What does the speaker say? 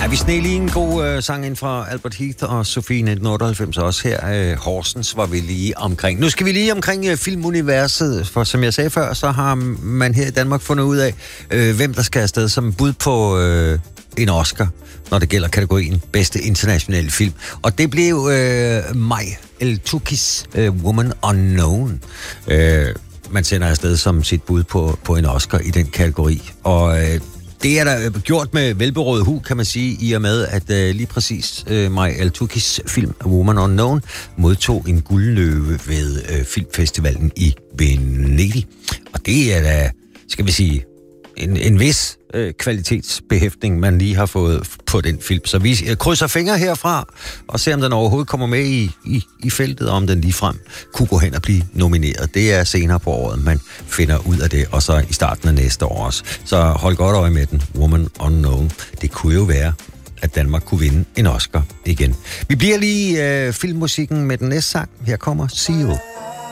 Ja, vi sne lige en god sang ind fra Albert Heath og Sofie 1998 også her. Horsens var vi lige omkring. Nu skal vi lige omkring filmuniverset, for som jeg sagde før, så har man her i Danmark fundet ud af, hvem der skal afsted som bud på en Oscar, når det gælder kategorien bedste internationale film. Og det blev Maj El-Toukis Woman Unknown. Man sender afsted som sit bud på en Oscar i den kategori. Og det er der gjort med velberådet hu, kan man sige, i og med, at lige præcis Maj El-Toukis film Woman Unknown modtog en guldløve ved filmfestivalen i Venedig. Og det er da, skal vi sige, en vis kvalitetsbehæftning, man lige har fået på den film. Så vi krydser fingre herfra og ser, om den overhovedet kommer med i feltet, og om den ligefrem kunne gå hen og blive nomineret. Det er senere på året, man finder ud af det, og så i starten af næste år også. Så hold godt øje med den, Woman Unknown. Det kunne jo være, at Danmark kunne vinde en Oscar igen. Vi bliver lige filmmusikken med den næste sang. Her kommer See You.